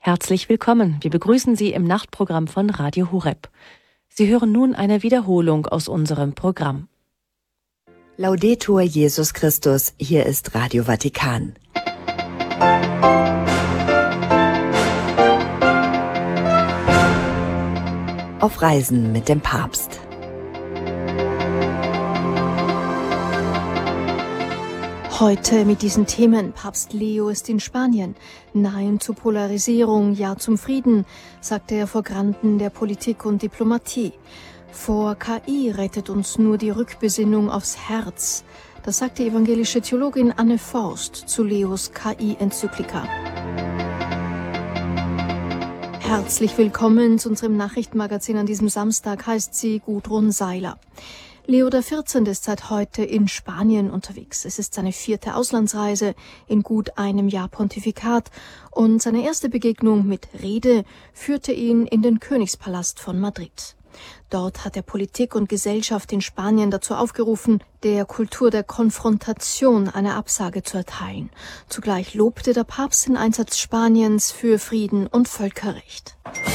Herzlich willkommen. Wir begrüßen Sie im Nachtprogramm von Radio Horeb. Sie hören nun eine Wiederholung aus unserem Programm. Laudetur Jesus Christus, hier ist Radio Vatikan. Auf Reisen mit dem Papst. Heute mit diesen Themen. Papst Leo ist in Spanien. Nein zur Polarisierung, ja zum Frieden, sagte er vor Granden der Politik und Diplomatie. Vor KI rettet uns nur die Rückbesinnung aufs Herz. Das sagt die evangelische Theologin Anne Forst zu Leos KI-Enzyklika. Herzlich willkommen zu unserem Nachrichtenmagazin an diesem Samstag, heißt sie Gudrun Seiler. Leo XIV. Ist seit heute in Spanien unterwegs. Es ist seine 4. Auslandsreise in gut einem Jahr Pontifikat und seine erste Begegnung mit Rede führte ihn in den Königspalast von Madrid. Dort hat er Politik und Gesellschaft in Spanien dazu aufgerufen, der Kultur der Konfrontation eine Absage zu erteilen. Zugleich lobte der Papst den Einsatz Spaniens für Frieden und Völkerrecht.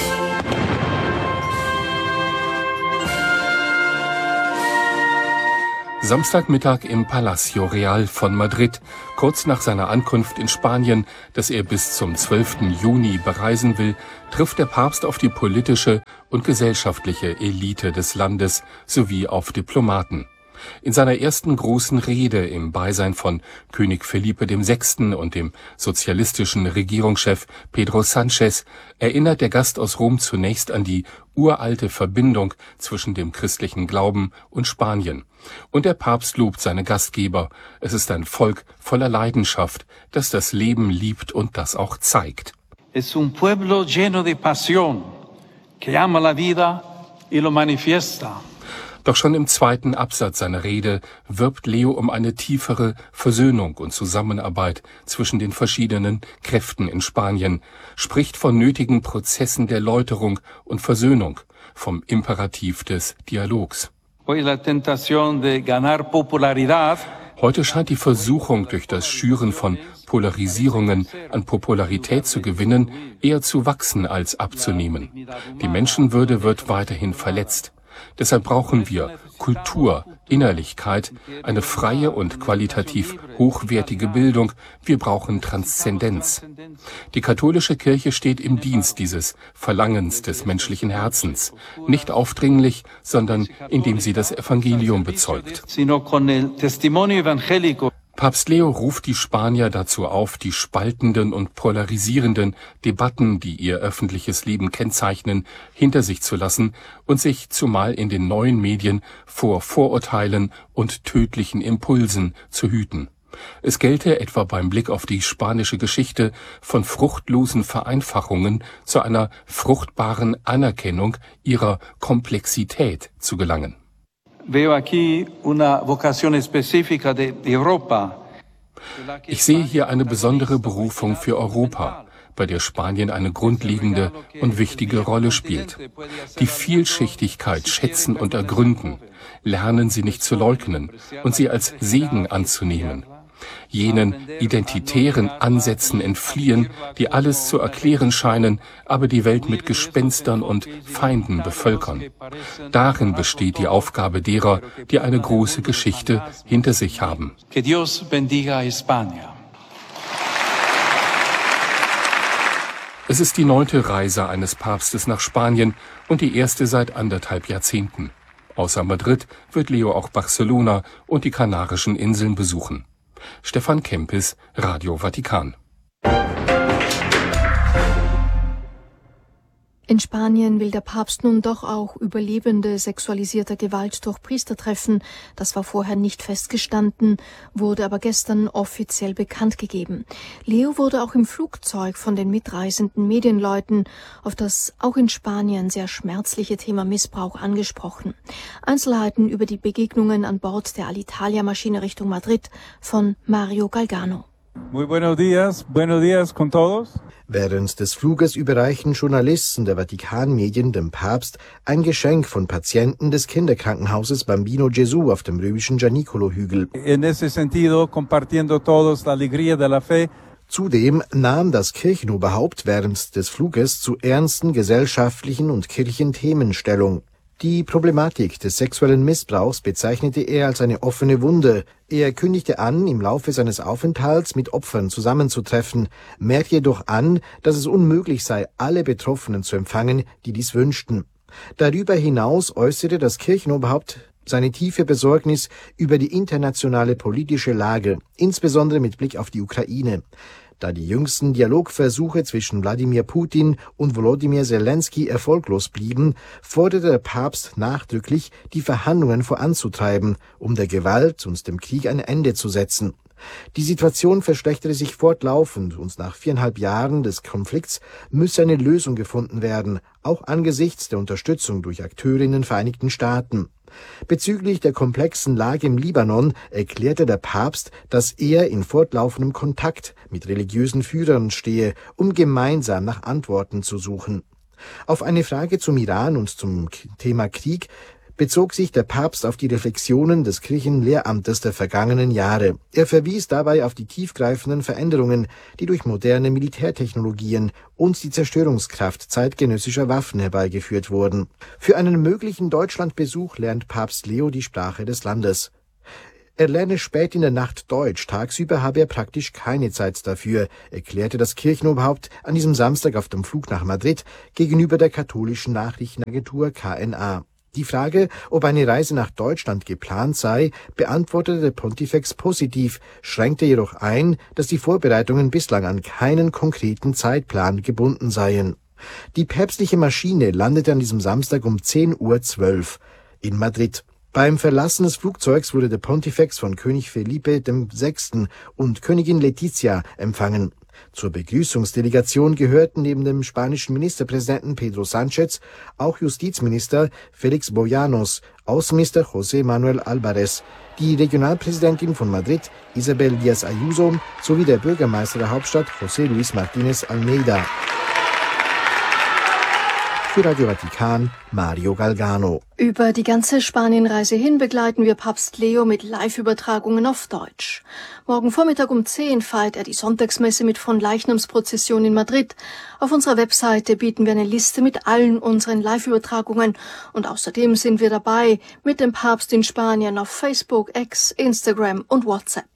Samstagmittag im Palacio Real von Madrid, kurz nach seiner Ankunft in Spanien, das er bis zum 12. Juni bereisen will, trifft der Papst auf die politische und gesellschaftliche Elite des Landes sowie auf Diplomaten. In seiner ersten großen Rede im Beisein von König Felipe VI. Und dem sozialistischen Regierungschef Pedro Sánchez erinnert der Gast aus Rom zunächst an die uralte Verbindung zwischen dem christlichen Glauben und Spanien. Und der Papst lobt seine Gastgeber. Es ist ein Volk voller Leidenschaft, das das Leben liebt und das auch zeigt. Es un pueblo lleno de pasión, que ama la vida y lo manifiesta. Doch schon im zweiten Absatz seiner Rede wirbt Leo um eine tiefere Versöhnung und Zusammenarbeit zwischen den verschiedenen Kräften in Spanien, spricht von nötigen Prozessen der Läuterung und Versöhnung, vom Imperativ des Dialogs. Heute scheint die Versuchung, durch das Schüren von Polarisierungen an Popularität zu gewinnen, eher zu wachsen als abzunehmen. Die Menschenwürde wird weiterhin verletzt. Deshalb brauchen wir Kultur, Innerlichkeit, eine freie und qualitativ hochwertige Bildung. Wir brauchen Transzendenz. Die katholische Kirche steht im Dienst dieses Verlangens des menschlichen Herzens, nicht aufdringlich, sondern indem sie das Evangelium bezeugt. Papst Leo ruft die Spanier dazu auf, die spaltenden und polarisierenden Debatten, die ihr öffentliches Leben kennzeichnen, hinter sich zu lassen und sich zumal in den neuen Medien vor Vorurteilen und tödlichen Impulsen zu hüten. Es gelte etwa beim Blick auf die spanische Geschichte von fruchtlosen Vereinfachungen zu einer fruchtbaren Anerkennung ihrer Komplexität zu gelangen. Ich sehe hier eine besondere Berufung für Europa, bei der Spanien eine grundlegende und wichtige Rolle spielt. Die Vielschichtigkeit schätzen und ergründen, lernen sie nicht zu leugnen und sie als Segen anzunehmen. Jenen identitären Ansätzen entfliehen, die alles zu erklären scheinen, aber die Welt mit Gespenstern und Feinden bevölkern. Darin besteht die Aufgabe derer, die eine große Geschichte hinter sich haben. Que Dios bendiga España. Es ist die 9. Reise eines Papstes nach Spanien und die erste seit 1,5 Jahrzehnten. Außer Madrid wird Leo auch Barcelona und die Kanarischen Inseln besuchen. Stefan Kempis, Radio Vatikan. In Spanien will der Papst nun doch auch Überlebende sexualisierter Gewalt durch Priester treffen. Das war vorher nicht festgestanden, wurde aber gestern offiziell bekannt gegeben. Leo wurde auch im Flugzeug von den mitreisenden Medienleuten auf das auch in Spanien sehr schmerzliche Thema Missbrauch angesprochen. Einzelheiten über die Begegnungen an Bord der Alitalia-Maschine Richtung Madrid von Mario Galgano. Muy buenos días con todos. Während des Fluges überreichen Journalisten der Vatikan-Medien dem Papst ein Geschenk von Patienten des Kinderkrankenhauses Bambino Gesù auf dem römischen Gianicolo-Hügel. En ese sentido, compartiendo todos la alegría de la fe Zudem nahm das Kirchenoberhaupt während des Fluges zu ernsten gesellschaftlichen und Kirchenthemen Stellung. Die Problematik des sexuellen Missbrauchs bezeichnete er als eine offene Wunde. Er kündigte an, im Laufe seines Aufenthalts mit Opfern zusammenzutreffen, merkte jedoch an, dass es unmöglich sei, alle Betroffenen zu empfangen, die dies wünschten. Darüber hinaus äußerte das Kirchenoberhaupt seine tiefe Besorgnis über die internationale politische Lage, insbesondere mit Blick auf die Ukraine. Da die jüngsten Dialogversuche zwischen Wladimir Putin und Volodymyr Zelensky erfolglos blieben, forderte der Papst nachdrücklich, die Verhandlungen voranzutreiben, um der Gewalt und dem Krieg ein Ende zu setzen. Die Situation verschlechterte sich fortlaufend und nach 4,5 Jahren des Konflikts müsse eine Lösung gefunden werden, auch angesichts der Unterstützung durch Akteure in den Vereinigten Staaten. Bezüglich der komplexen Lage im Libanon erklärte der Papst, dass er in fortlaufendem Kontakt mit religiösen Führern stehe, um gemeinsam nach Antworten zu suchen. Auf eine Frage zum Iran und zum Thema Krieg bezog sich der Papst auf die Reflexionen des Kirchenlehramtes der vergangenen Jahre. Er verwies dabei auf die tiefgreifenden Veränderungen, die durch moderne Militärtechnologien und die Zerstörungskraft zeitgenössischer Waffen herbeigeführt wurden. Für einen möglichen Deutschlandbesuch lernt Papst Leo die Sprache des Landes. Er lerne spät in der Nacht Deutsch, tagsüber habe er praktisch keine Zeit dafür, erklärte das Kirchenoberhaupt an diesem Samstag auf dem Flug nach Madrid gegenüber der katholischen Nachrichtenagentur KNA. Die Frage, ob eine Reise nach Deutschland geplant sei, beantwortete der Pontifex positiv, schränkte jedoch ein, dass die Vorbereitungen bislang an keinen konkreten Zeitplan gebunden seien. Die päpstliche Maschine landete an diesem Samstag um 10:12 Uhr in Madrid. Beim Verlassen des Flugzeugs wurde der Pontifex von König Felipe VI. Und Königin Letizia empfangen. Zur Begrüßungsdelegation gehörten neben dem spanischen Ministerpräsidenten Pedro Sánchez auch Justizminister Félix Bolaños, Außenminister José Manuel Álvarez, die Regionalpräsidentin von Madrid Isabel Díaz Ayuso sowie der Bürgermeister der Hauptstadt José Luis Martínez Almeida. Für Radio Vatikan, Mario Galgano. Über die ganze Spanienreise hin begleiten wir Papst Leo mit Live-Übertragungen auf Deutsch. Morgen Vormittag um 10 feiert er die Sonntagsmesse mit Fronleichnamsprozession in Madrid. Auf unserer Webseite bieten wir eine Liste mit allen unseren Live-Übertragungen und außerdem sind wir dabei mit dem Papst in Spanien auf Facebook, X, Instagram und WhatsApp.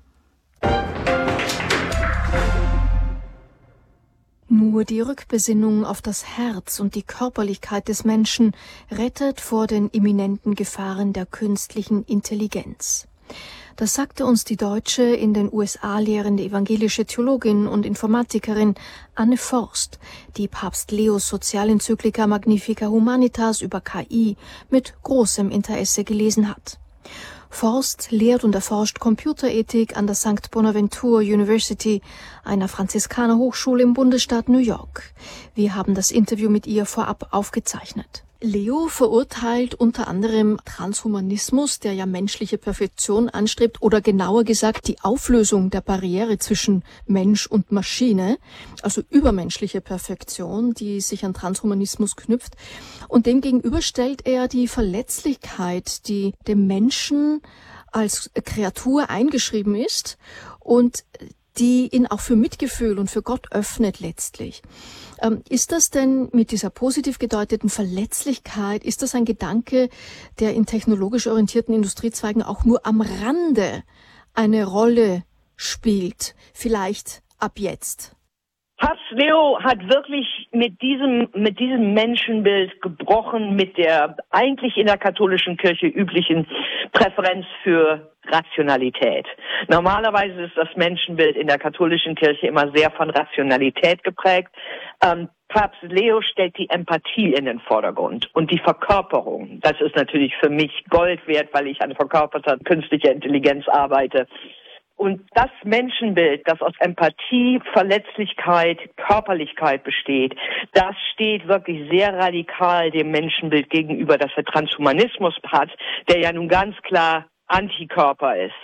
Nur die Rückbesinnung auf das Herz und die Körperlichkeit des Menschen rettet vor den imminenten Gefahren der künstlichen Intelligenz. Das sagte uns die deutsche, in den USA lehrende evangelische Theologin und Informatikerin Anne Forst, die Papst Leos Sozialenzyklika Magnifica Humanitas über KI mit großem Interesse gelesen hat. Forst lehrt und erforscht Computerethik an der St. Bonaventure University, einer Franziskanerhochschule im Bundesstaat New York. Wir haben das Interview mit ihr vorab aufgezeichnet. Leo verurteilt unter anderem Transhumanismus, der ja menschliche Perfektion anstrebt, oder genauer gesagt die Auflösung der Barriere zwischen Mensch und Maschine, also übermenschliche Perfektion, die sich an Transhumanismus knüpft. Und demgegenüber stellt er die Verletzlichkeit, die dem Menschen als Kreatur eingeschrieben ist und die ihn auch für Mitgefühl und für Gott öffnet letztlich. Ist das denn mit dieser positiv gedeuteten Verletzlichkeit, ist das ein Gedanke, der in technologisch orientierten Industriezweigen auch nur am Rande eine Rolle spielt, vielleicht ab jetzt? Papst Leo hat wirklich mit diesem Menschenbild gebrochen, mit der eigentlich in der katholischen Kirche üblichen Präferenz für Rationalität. Normalerweise ist das Menschenbild in der katholischen Kirche immer sehr von Rationalität geprägt. Papst Leo stellt die Empathie in den Vordergrund und die Verkörperung. Das ist natürlich für mich Gold wert, weil ich an verkörperter künstlicher Intelligenz arbeite. Und das Menschenbild, das aus Empathie, Verletzlichkeit, Körperlichkeit besteht, das steht wirklich sehr radikal dem Menschenbild gegenüber, das der Transhumanismus hat, der ja nun ganz klar Antikörper ist.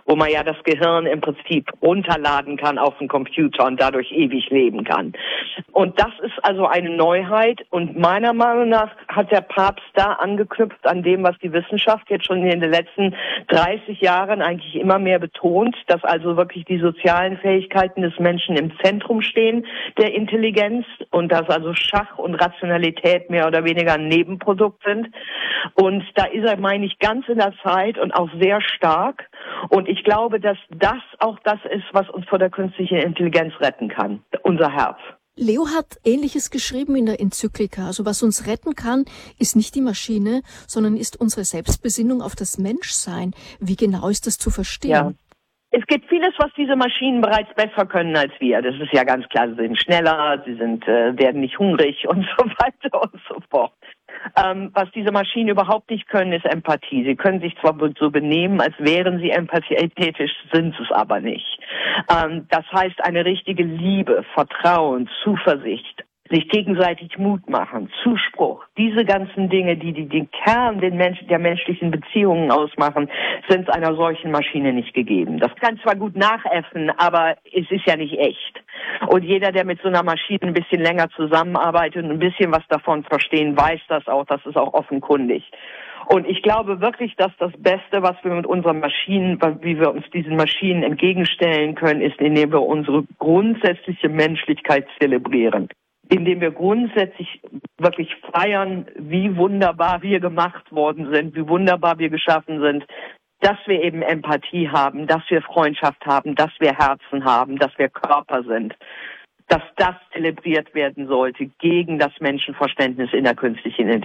wo man ja das Gehirn im Prinzip runterladen kann auf den Computer und dadurch ewig leben kann. Und das ist also eine Neuheit und meiner Meinung nach hat der Papst da angeknüpft an dem, was die Wissenschaft jetzt schon in den letzten 30 Jahren eigentlich immer mehr betont, dass also wirklich die sozialen Fähigkeiten des Menschen im Zentrum stehen der Intelligenz und dass also Schach und Rationalität mehr oder weniger ein Nebenprodukt sind. Und da ist er, meine ich, ganz in der Zeit und auch sehr stark. Und ich glaube, dass das auch das ist, was uns vor der künstlichen Intelligenz retten kann, unser Herz. Leo hat Ähnliches geschrieben in der Enzyklika. Also was uns retten kann, ist nicht die Maschine, sondern ist unsere Selbstbesinnung auf das Menschsein. Wie genau ist das zu verstehen? Ja. Es gibt vieles, was diese Maschinen bereits besser können als wir. Das ist ja ganz klar. Sie sind schneller, sie werden nicht hungrig und so weiter und so fort. Was diese Maschinen überhaupt nicht können, ist Empathie. Sie können sich zwar so benehmen, als wären sie empathetisch, sind es aber nicht. Das heißt, eine richtige Liebe, Vertrauen, Zuversicht, sich gegenseitig Mut machen, Zuspruch, diese ganzen Dinge, die den Kern der menschlichen Beziehungen ausmachen, sind einer solchen Maschine nicht gegeben. Das kann zwar gut nachäffen, aber es ist ja nicht echt. Und jeder, der mit so einer Maschine ein bisschen länger zusammenarbeitet und ein bisschen was davon verstehen, weiß das ist auch offenkundig. Und ich glaube wirklich, dass das Beste, was wir mit unseren Maschinen, wie wir uns diesen Maschinen entgegenstellen können, ist, indem wir unsere grundsätzliche Menschlichkeit zelebrieren. Indem wir grundsätzlich wirklich feiern, wie wunderbar wir gemacht worden sind, wie wunderbar wir geschaffen sind, dass wir eben Empathie haben, dass wir Freundschaft haben, dass wir Herzen haben, dass wir Körper sind, dass das zelebriert werden sollte gegen das Menschenverständnis in der künstlichen Intelligenz.